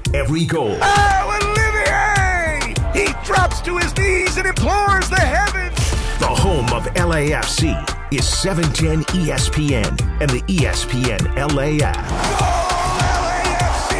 every goal. Oh, Olivier! He drops to his knees and implores the heavens. The home of LAFC is 710 ESPN and the ESPN LA app. Go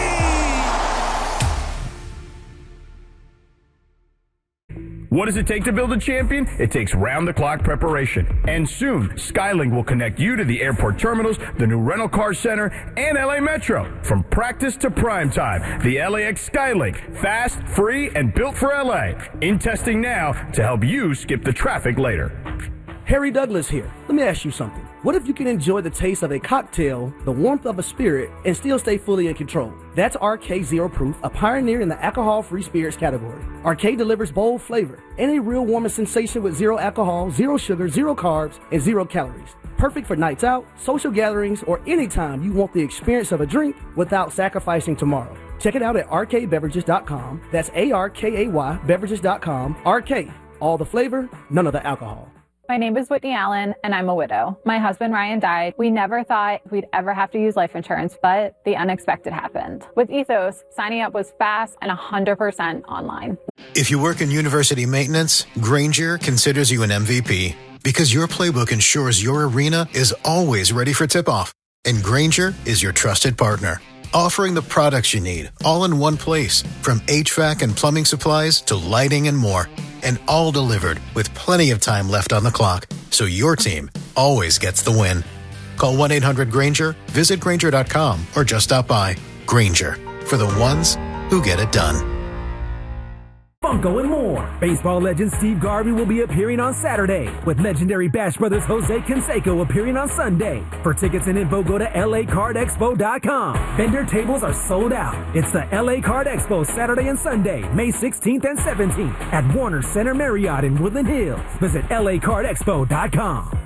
LAFC! What does it take to build a champion? It takes round-the-clock preparation. And soon, Skylink will connect you to the airport terminals, the new rental car center, and LA Metro. From practice to prime time, the LAX Skylink. Fast, free, and built for LA. In testing now to help you skip the traffic later. Harry Douglas here. Let me ask you something. What if you can enjoy the taste of a cocktail, the warmth of a spirit, and still stay fully in control? That's RK Zero Proof, a pioneer in the alcohol-free spirits category. RK delivers bold flavor and a real warming sensation with zero alcohol, zero sugar, zero carbs, and zero calories. Perfect for nights out, social gatherings, or anytime you want the experience of a drink without sacrificing tomorrow. Check it out at rkbeverages.com. That's ARKAY beverages.com. RK, all the flavor, none of the alcohol. My name is Whitney Allen, and I'm a widow. My husband, Ryan, died. We never thought we'd ever have to use life insurance, but the unexpected happened. With Ethos, signing up was fast and 100% online. If you work in university maintenance, Grainger considers you an MVP because your playbook ensures your arena is always ready for tip-off. And Grainger is your trusted partner, offering the products you need all in one place, from HVAC and plumbing supplies to lighting and more. And all delivered with plenty of time left on the clock, so your team always gets the win. Call 1-800-GRAINGER, visit Grainger.com, or just stop by. Grainger, for the ones who get it done. Funko and more. Baseball legend Steve Garvey will be appearing on Saturday, with legendary Bash Brothers Jose Canseco appearing on Sunday. For tickets and info, go to LACardExpo.com. Vendor tables are sold out. It's the LA Card Expo Saturday and Sunday, May 16th and 17th at Warner Center Marriott in Woodland Hills. Visit LACardExpo.com.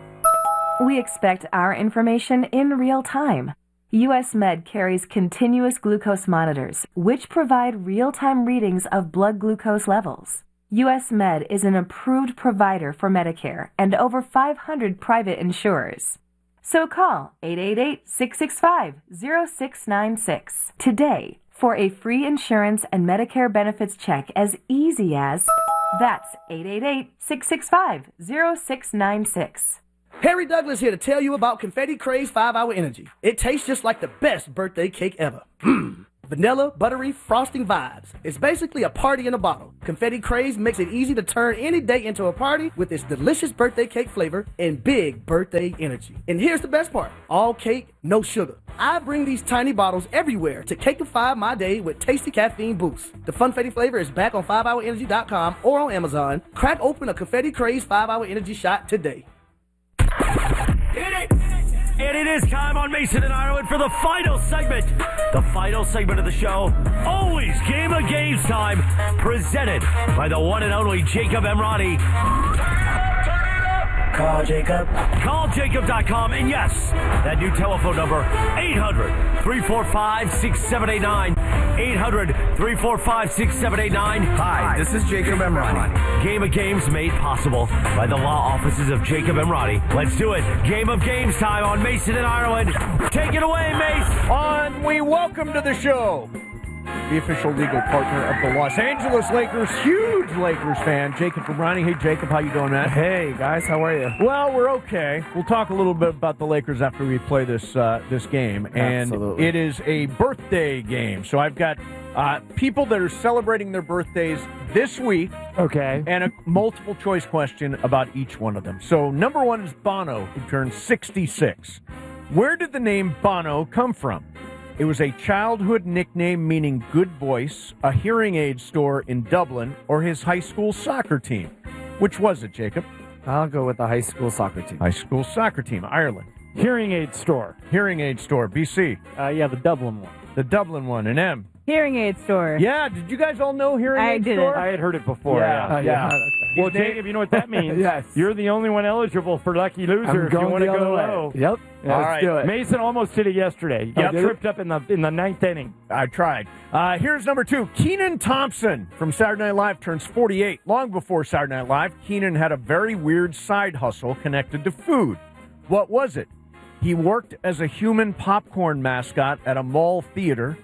We expect our information in real time. US Med carries continuous glucose monitors, which provide real-time readings of blood glucose levels. US Med is an approved provider for Medicare and over 500 private insurers. So call 888-665-0696 today for a free insurance and Medicare benefits check as easy as... That's 888-665-0696. Harry Douglas here to tell you about Confetti Craze 5-Hour Energy. It tastes just like the best birthday cake ever. Vanilla, buttery, frosting vibes. It's basically a party in a bottle. Confetti Craze makes it easy to turn any day into a party with its delicious birthday cake flavor and big birthday energy. And here's the best part. All cake, no sugar. I bring these tiny bottles everywhere to cakeify my day with tasty caffeine boosts. The Funfetti flavor is back on 5hourenergy.com or on Amazon. Crack open a Confetti Craze 5-Hour Energy shot today. And it is time on Mason and Ireland for the final segment. The final segment of the show, always Game of Games time, presented by the one and only Jacob Emrani. Call Jacob. CallJacob.com. And yes, that new telephone number, 800-345-6789. 800-345-6789. Hi, this is Jacob Emrani. Game of Games made possible by the law offices of Jacob Emrani. Let's do it. Game of Games time on Mason and Ireland. Take it away, Mace. We welcome to the show the official legal partner of the Los Angeles Lakers, huge Lakers fan, Jacob Emrani. Hey, Jacob, how you doing, man? Hey, guys, how are you? Well, we're okay. We'll talk a little bit about the Lakers after we play this game. And Absolutely. It is a birthday game. So I've got people that are celebrating their birthdays this week. Okay. And a multiple choice question about each one of them. So number one is Bono, who turned 66. Where did the name Bono come from? It was a childhood nickname meaning good voice, a hearing aid store in Dublin, or his high school soccer team. Which was it, Jacob? I'll go with the high school soccer team. High school soccer team, Ireland. Hearing aid store. Hearing aid store, BC. Yeah, the Dublin one. The Dublin one, and M. Hearing aid store. Yeah, did you guys all know hearing aid store? I had heard it before. Yeah. Well, Jacob, you know what that means? Yes. You're the only one eligible for Lucky Loser if you want to go low. Yep. Yeah, let's do it. Mason almost did it yesterday. He got tripped up in the ninth inning. I tried. Here's number two. Kenan Thompson from Saturday Night Live turns 48. Long before Saturday Night Live, Kenan had a very weird side hustle connected to food. What was it? He worked as a human popcorn mascot at a mall theater.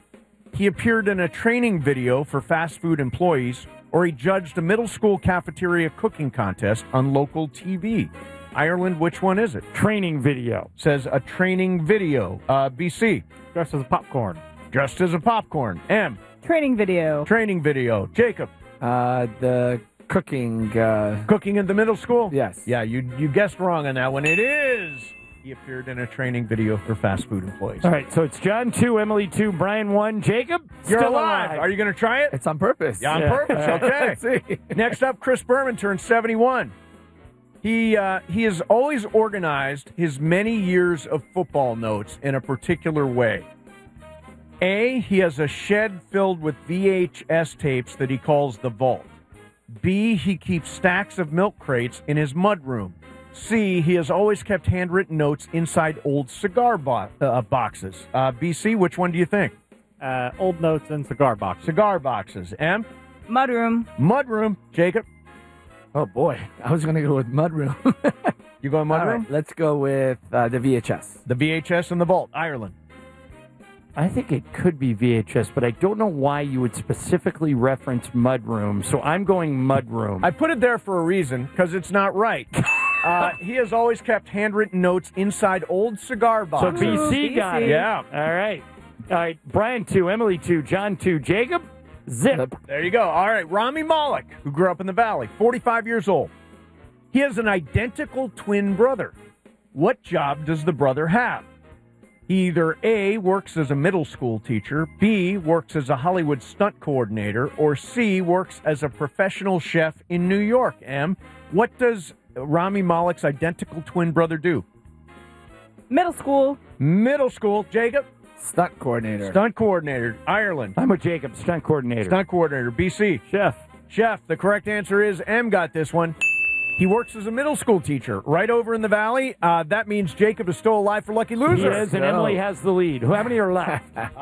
he appeared in a training video for fast food employees, or he judged a middle school cafeteria cooking contest on local TV. Ireland, which one is it? Training video. Says a training video. BC. Dressed as a popcorn. Dressed as a popcorn. M. Training video. Training video. Jacob. The cooking. Cooking in the middle school? Yes. Yeah, you guessed wrong on that one. It is. He appeared in a training video for fast food employees. All right, so it's John 2, Emily 2, Brian 1, Jacob. You're still alive. Are you going to try it? It's on purpose. Yeah, on purpose. Okay. Let's see. Next up, Chris Berman turns 71. He has always organized his many years of football notes in a particular way. A, he has a shed filled with VHS tapes that he calls the vault. B, he keeps stacks of milk crates in his mudroom. C, he has always kept handwritten notes inside old cigar boxes. BC, which one do you think? Old notes and cigar boxes. Cigar boxes. M? Mudroom. Mudroom. Jacob? Oh, boy. I was going to go with mudroom. You going mudroom? All right, let's go with the VHS. The VHS and the vault. Ireland. I think it could be VHS, but I don't know why you would specifically reference mudroom, so I'm going mudroom. I put it there for a reason, because it's not right. He has always kept handwritten notes inside old cigar boxes. So BC got it. Yeah. All right, Brian 2, Emily 2, John 2, Jacob, zip. There you go. All right, Rami Malek, who grew up in the Valley, 45 years old. He has an identical twin brother. What job does the brother have? He either A, works as a middle school teacher, B, works as a Hollywood stunt coordinator, or C, works as a professional chef in New York. M, what does Rami Malek's identical twin brother do? Middle school. Middle school. Jacob? Stunt coordinator. Stunt coordinator. Ireland. I'm with Jacob, stunt coordinator. Stunt coordinator. BC. Chef. Chef. The correct answer is M got this one. He works as a middle school teacher right over in the Valley. That means Jacob is still alive for Lucky Loser. He is, and Emily has the lead. How many are left? 5.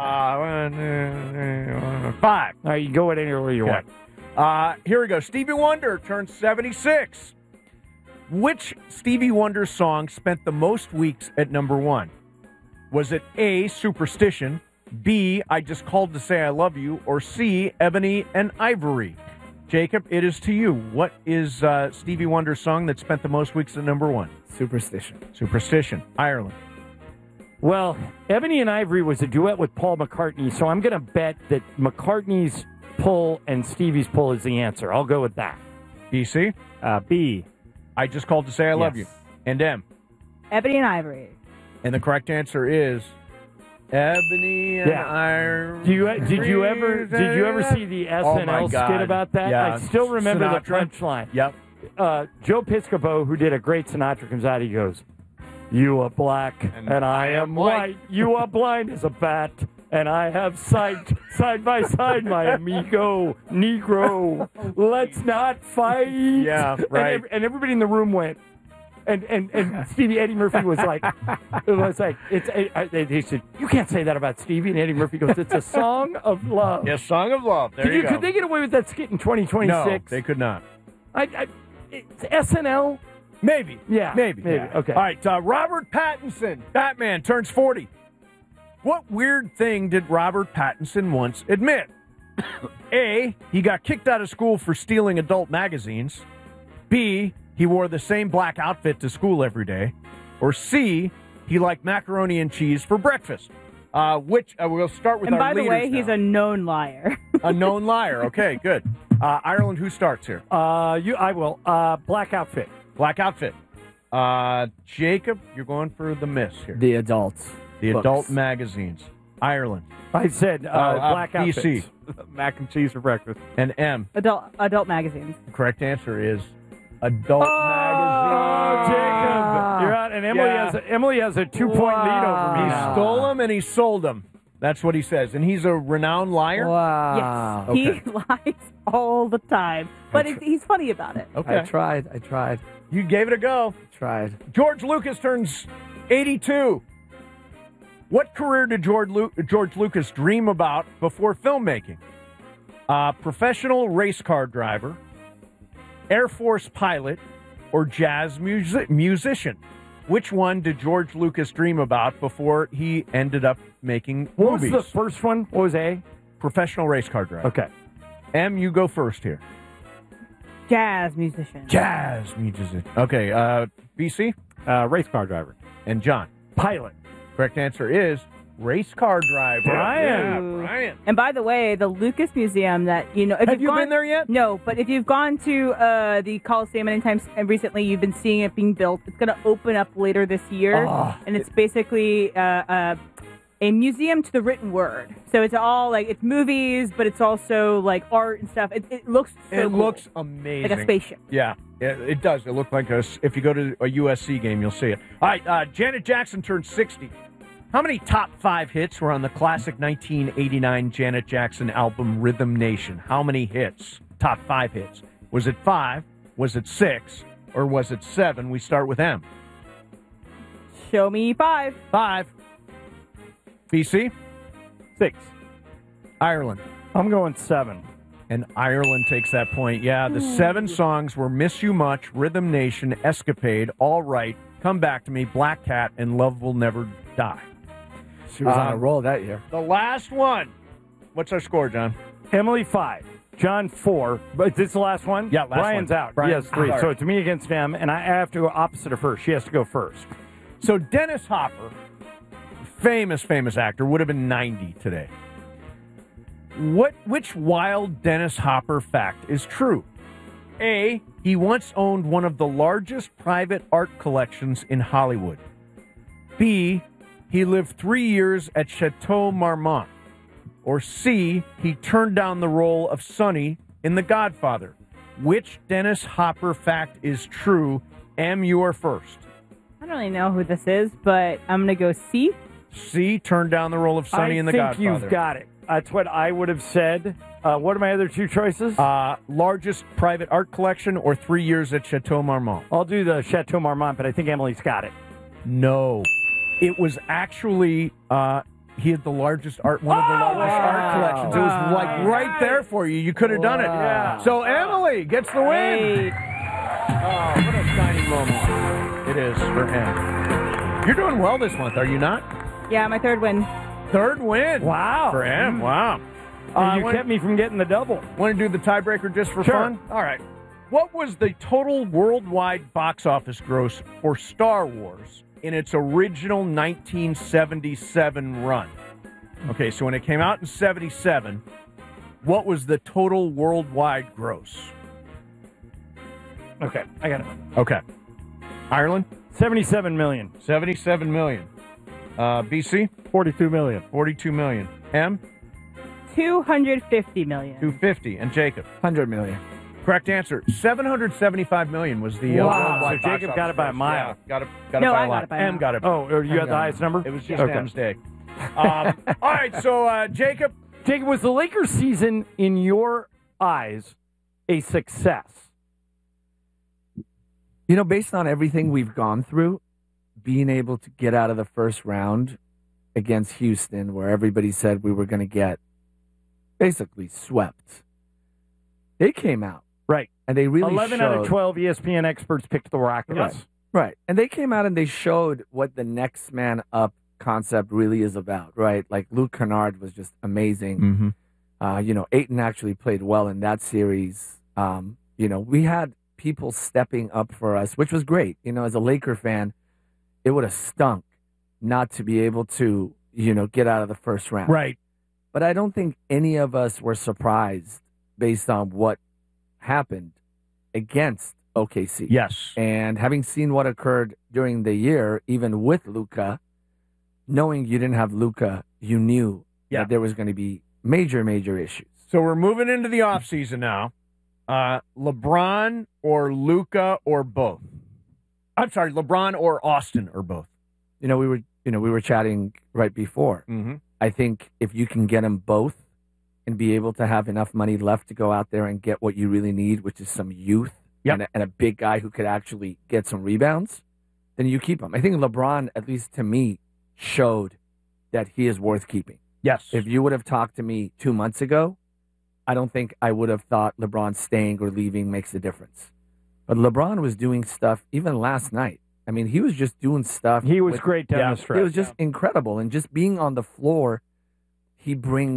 All right, you go anywhere you want. Here we go. Stevie Wonder turns 76. Which Stevie Wonder song spent the most weeks at number 1? Was it A, Superstition, B, I Just Called to Say I Love You, or C, Ebony and Ivory? Jacob, it is to you. What is Stevie Wonder's song that spent the most weeks at number 1? Superstition. Superstition. Ireland. Well, Ebony and Ivory was a duet with Paul McCartney, so I'm going to bet that McCartney's pull and Stevie's pull is the answer. I'll go with that. BC? B. I Just Called to Say I Love You. And M? Ebony and Ivory. And the correct answer is Ebony and Ivory. Did you ever see the SNL skit about that? Yeah. I still remember Sinatra. the punchline. Yep. Joe Piscopo, who did a great Sinatra, comes out. He goes, "You are black and I am white. You are blind as a bat and I have sight. Side by side, my amigo, Negro. Let's not fight." Yeah, right. And everybody in the room went. And Stevie, Eddie Murphy was like, they said, "You can't say that about Stevie." And Eddie Murphy goes, "It's a song of love." Yes, Song of Love. There you go. Could they get away with that skit in 2026? No, they could not. It's SNL? Maybe. Yeah. Maybe. Yeah. Okay. All right, Robert Pattinson, Batman, turns 40. What weird thing did Robert Pattinson once admit? A, he got kicked out of school for stealing adult magazines. B, he wore the same black outfit to school every day. Or C, he liked macaroni and cheese for breakfast. We'll start with and our by the way, now. he's a known liar. A known liar. Okay, good. Ireland, who starts here? I will. Black outfit. Black outfit. Jacob, you're going for the miss here. The adults. The books. adult magazines. Ireland. I said black outfit. BC. Mac and cheese for breakfast. And M. Adult magazines. The correct answer is adult magazines. Oh, Jacob. You're out. And Emily has a 2-point lead over me. He now. stole them and he sold them. That's what he says. And he's a renowned liar? Wow. Yes. Okay. He lies all the time. But he's funny about it. Okay. I tried. You gave it a go. Tried. George Lucas turns 82. What career did George Lucas dream about before filmmaking? Professional race car driver, Air Force pilot, or jazz musician? Which one did George Lucas dream about before he ended up making What movies? was the first one? What was A? professional race car driver. Okay. M, you go first here. Jazz musician. Jazz musician. Okay, BC? Race car driver. And John? Pilot. Correct answer is race car driver. Brian. Yeah, Brian. And by the way, the Lucas Museum that, if Have you gone, been there yet? No, but if you've gone to the Coliseum anytime recently, you've been seeing it being built. It's going to open up later this year. And it's basically a museum to the written word. So it's all it's movies, but it's also art and stuff. It looks so cool. Looks amazing. Like a spaceship. Yeah, it does. It looks like if you go to a USC game, you'll see it. All right, Janet Jackson turned 60. How many top 5 hits were on the classic 1989 Janet Jackson album Rhythm Nation? How many hits? Top 5 hits. Was it 5? Was it 6? Or was it 7? We start with M. Show me 5. 5. BC? 6. Ireland. I'm going 7. And Ireland takes that point. Yeah, the 7 songs were Miss You Much, Rhythm Nation, Escapade, All Right, Come Back to Me, Black Cat, and Love Will Never Die. She was on a roll that year. The last one. What's our score, John? Emily 5. John 4. But this is the last one? Yeah, last Brian's one. out. Brian, He has 3. sorry. So it's me against him, and I have to go opposite of her. She has to go first. So Dennis Hopper, famous actor, would have been 90 today. Which wild Dennis Hopper fact is true? A, he once owned one of the largest private art collections in Hollywood. B, he lived 3 years at Chateau Marmont. Or C, he turned down the role of Sonny in The Godfather. Which Dennis Hopper fact is true? M, you are first. I don't really know who this is, but I'm going to go C. C, turned down the role of Sonny in The Godfather. I think you've got it. That's what I would have said. What are my other 2 choices? Largest private art collection or 3 years at Chateau Marmont? I'll do the Chateau Marmont, but I think Emily's got it. No. It was actually, he had the largest art, one of the largest art collections. It was right there for you. You could have done it. Yeah. So Emily gets the win. Oh, what a tiny moment it is for him. You're doing well this month, are you not? Yeah, my 3rd win. 3rd win. Wow. For him, wow. You kept me from getting the double. Want to do the tiebreaker just for Sure. fun? All right. What was the total worldwide box office gross for Star Wars in its original 1977 run? Okay, so when it came out in 77, what was the total worldwide gross? Okay, I got it. Okay. Ireland? 77 million. 77 million. BC? 42 million. 42 million. M? 250 million. 250. And Jacob? 100 million. Correct answer. 775 million was the worldwide so Jacob box got it by a office mile. Yeah, got it No, by I a got lot. it by a M mile. got it. Oh, you got the highest number? It was just Okay. M's day. All right, so Jacob. Jacob, was the Lakers season, in your eyes, a success? Based on everything we've gone through, being able to get out of the first round against Houston, where everybody said we were going to get basically swept, they came out. Right. And they really 11 out of 12 ESPN experts picked the Rockets. Right. And they came out and they showed what the next man up concept really is about, right? Like Luke Kennard was just amazing. Mm-hmm. Ayton actually played well in that series. We had people stepping up for us, which was great. As a Laker fan, it would have stunk not to be able to, get out of the first round. Right. But I don't think any of us were surprised based on what happened against OKC. Yes. And having seen what occurred during the year, even with Luka, knowing you didn't have Luka, you knew that there was going to be major, major issues. So we're moving into the offseason now. LeBron or Luka or both? I'm sorry, LeBron or Austin or both? We were chatting right before. Mm-hmm. I think if you can get them both and be able to have enough money left to go out there and get what you really need, which is some youth and a big guy who could actually get some rebounds, then you keep him. I think LeBron, at least to me, showed that he is worth keeping. Yes. If you would have talked to me 2 months ago, I don't think I would have thought LeBron staying or leaving makes a difference. But LeBron was doing stuff even last night. I mean, he was just doing stuff. He was great down the stretch. It was just incredible. And just being on the floor, he brings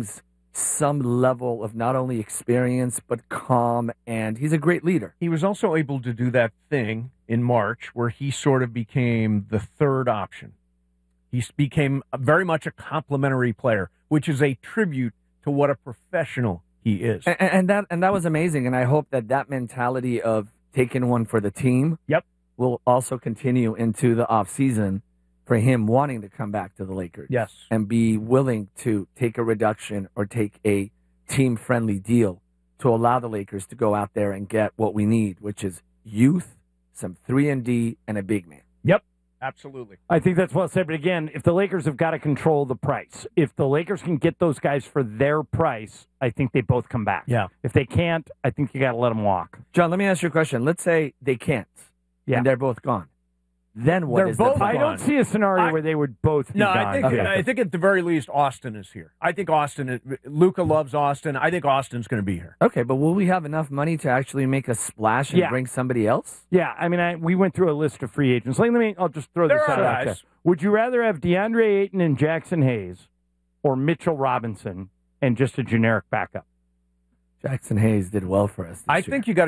some level of not only experience but calm, and he's a great leader. He was also able to do that thing in March where he sort of became the third option. He became very much a complimentary player, which is a tribute to what a professional he is. And that was amazing, and I hope that mentality of taking one for the team will also continue into the offseason for him wanting to come back to the Lakers. Yes. And be willing to take a reduction or take a team-friendly deal to allow the Lakers to go out there and get what we need, which is youth, some 3-and-D, and a big man. Yep, absolutely. I think that's well said. But again, if the Lakers have got to control the price, if the Lakers can get those guys for their price, I think they both come back. Yeah. If they can't, I think you got to let them walk. John, let me ask you a question. Let's say they can't, and they're both gone. Then what is the plan? I don't see a scenario where they would both be gone. I think at the very least Austin is here. I think Luka loves Austin. I think Austin's going to be here. Okay, but will we have enough money to actually make a splash and bring somebody else? Yeah, I mean, we went through a list of free agents. I'll just throw this out there. Would you rather have DeAndre Ayton and Jackson Hayes or Mitchell Robinson and just a generic backup? Jackson Hayes did well for us. I think you got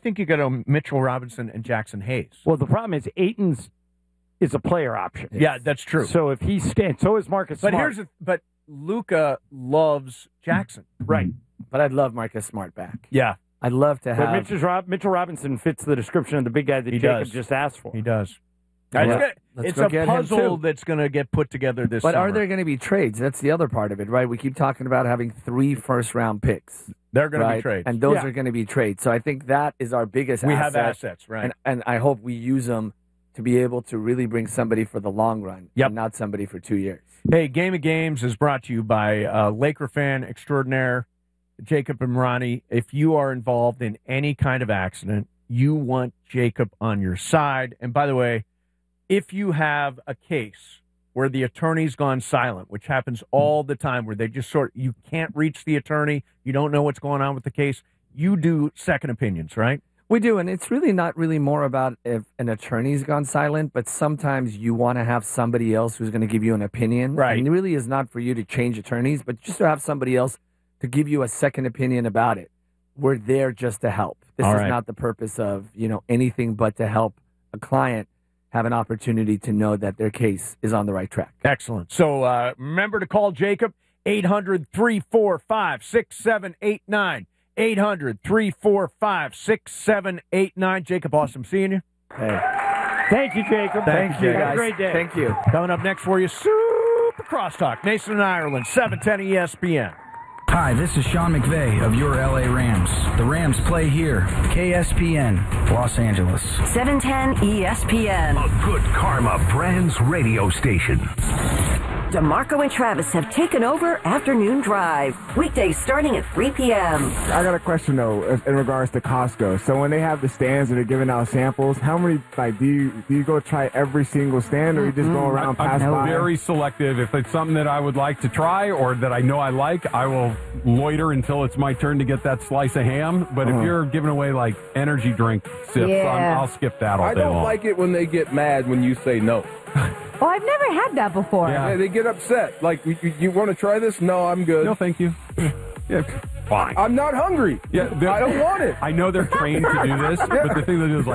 to Mitchell Robinson and Jackson Hayes. Well, the problem is Ayton's is a player option. Yeah, that's true. So if he stands, so is Marcus Smart. But Luka loves Jackson. Right. But I'd love Marcus Smart back. Yeah. I'd love to have. But Mitchell Robinson fits the description of the big guy that Jacob just asked for. He does. Let's It's go a get him, puzzle too. that's going to get put together this But summer. are there going to be trades? That's the other part of it, right? We keep talking about having 3 first-round picks. They're going to be trades. And those are going to be trades. So I think that is our biggest We asset. have assets, right. And I hope we use them to be able to really bring somebody for the long run and not somebody for 2 years. Hey, Game of Games is brought to you by Laker fan extraordinaire Jacob Emrani. If you are involved in any kind of accident, you want Jacob on your side. And by the way, if you have a case where the attorney's gone silent, which happens all the time, where they just you can't reach the attorney, you don't know what's going on with the case, you do second opinions, right? We do, and it's really not really more about if an attorney's gone silent, but sometimes you want to have somebody else who's going to give you an opinion. Right. And it really is not for you to change attorneys, but just to have somebody else to give you a second opinion about it. We're there just to help. This is not the purpose of, anything but to help a client have an opportunity to know that their case is on the right track. Excellent. So remember to call Jacob, 800-345-6789. 800-345-6789. Jacob, awesome seeing you. Hey. Thank you, Jacob. Thank you, Have guys. a great day. Thank you. Coming up next for you, Super Crosstalk. Mason and Ireland, 710 ESPN. Hi, this is Sean McVay of your LA Rams. The Rams play here, KSPN, Los Angeles. 710 ESPN. A Good Karma Brands radio station. DeMarco and Travis have taken over Afternoon Drive. Weekdays starting at 3 p.m. I got a question, though, in regards to Costco. So when they have the stands and they're giving out samples, how many, do you go try every single stand, or you just go around, pass by? I'm very selective. If it's something that I would like to try or that I know I like, I will loiter until it's my turn to get that slice of ham. But if you're giving away, energy drink sips, I'll skip that all day long. I don't like it when they get mad when you say no. Oh, I've never had that before. Yeah, they get upset. Like, you want to try this? No, I'm good. No, thank you. Yeah, fine. I'm not hungry. Yeah, I don't want it. I know they're trained to do this, but the thing that is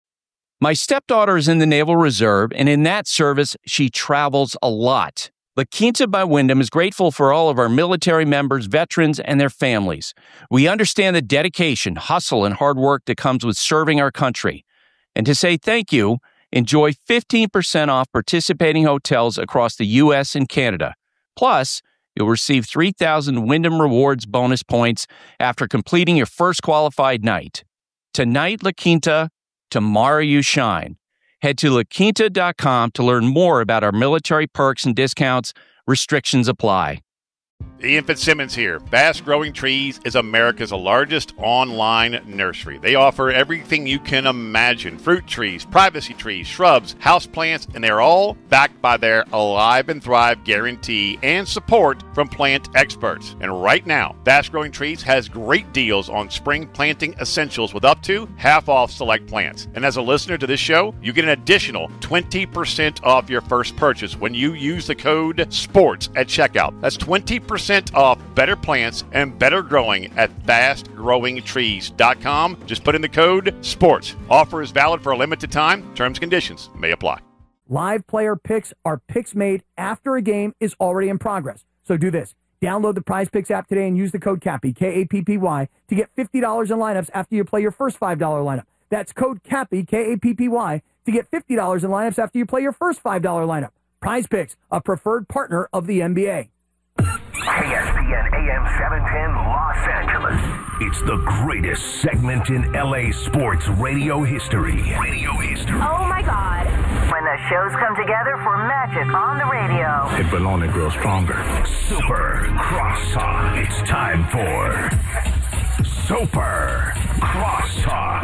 My stepdaughter is in the Naval Reserve, and in that service, she travels a lot. La Quinta by Wyndham is grateful for all of our military members, veterans, and their families. We understand the dedication, hustle, and hard work that comes with serving our country. And to say thank you, enjoy 15% off participating hotels across the U.S. and Canada. Plus, you'll receive 3,000 Wyndham Rewards bonus points after completing your first qualified night. Tonight, La Quinta, tomorrow you shine. Head to laquinta.com to learn more about our military perks and discounts. Restrictions apply. Ian Fitzsimmons here. Fast Growing Trees is America's largest online nursery. They offer everything you can imagine. Fruit trees, privacy trees, shrubs, houseplants, and they're all backed by their Alive and Thrive guarantee and support from plant experts. And right now, Fast Growing Trees has great deals on spring planting essentials with up to half off select plants. And as a listener to this show, you get an additional 20% off your first purchase when you use the code SPORTS at checkout. That's 20% 10% off better plants and better growing at fastgrowingtrees.com. Just put in the code SPORTS. Offer is valid for a limited time. Terms and conditions may apply. Live player picks are picks made after a game is already in progress. So do this. Download the Prize Picks app today and use the code CAPPY, K-A-P-P-Y, to get $50 in lineups after you play your first $5 lineup. That's code CAPPY, K-A-P-P-Y, to get $50 in lineups after you play your first $5 lineup. Prize Picks, a preferred partner of the NBA. KSPN AM 710 Los Angeles. It's the greatest segment in LA sports radio history. Oh my God. When the shows come together for magic on the radio. It will only grow stronger. Super Crosstalk. It's time for Super Crosstalk.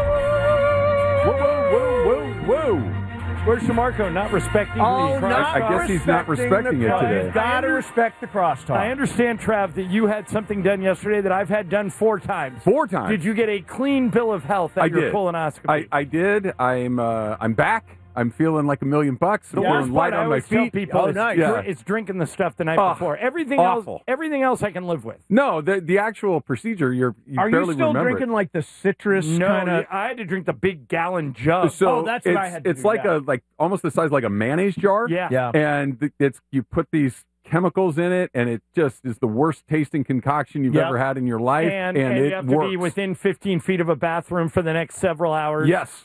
Whoa. Where's DeMarco not respecting the crosstalk? I guess he's not respecting it today. You've got to respect the crosstalk. I understand, Trav, that you had something done yesterday that I've had done 4 times. 4 times. Did you get a clean bill of health at your colonoscopy? I did. I'm back. I'm feeling like $1 million. I'm feeling light on my feet. People, it's drinking the stuff the night before. Everything else I can live with. No, the actual procedure, you Are barely you still remember drinking it. like the citrus kind of? I had to drink the big gallon jug. So that's what I had to do. It's like almost the size like a mayonnaise jar. Yeah. And you put these chemicals in it, and it just is the worst tasting concoction you've ever had in your life. And it you have works. to be within 15 feet of a bathroom for the next several hours. Yes.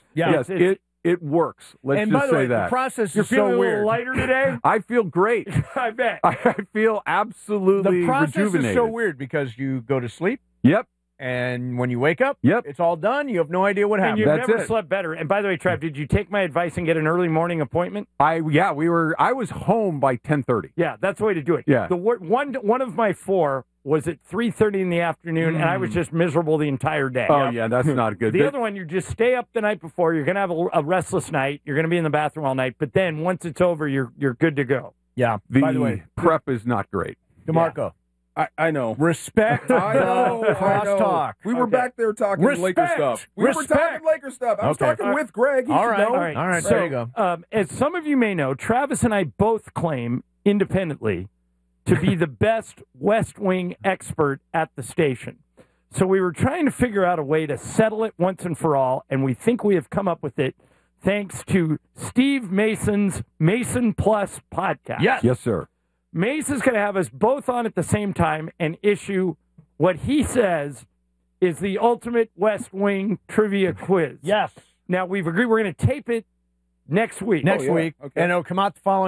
It works. Let's just say that. The process You're is so weird. A little lighter today? I feel great. I bet. I feel absolutely The process rejuvenated. is so weird because you go to sleep. Yep. And when you wake up, yep, it's all done. You have no idea what happened. And you've never slept better. And by the way, Trav, did you take my advice and get an early morning appointment? I was home by 10:30. Yeah, that's the way to do it. Yeah. The one of my 4 was at 3:30 in the afternoon, and I was just miserable the entire day. Oh, yeah, that's not good. The other one, you just stay up the night before. You're going to have a restless night. You're going to be in the bathroom all night. But then once it's over, you're good to go. Yeah. By the way, prep is not great. DeMarco. I know. Respect. I know. Crosstalk. We were back there talking Laker stuff. We were talking Laker stuff. I was talking with Greg. All right. So, there you go. As some of you may know, Travis and I both claim independently to be the best West Wing expert at the station. So we were trying to figure out a way to settle it once and for all, and we think we have come up with it thanks to Steve Mason's Mason Plus podcast. Yes, sir. Mace is going to have us both on at the same time and issue what he says is the ultimate West Wing trivia quiz. Yes. Now, we've agreed we're going to tape it next week. Next week. Okay. And it'll come out the following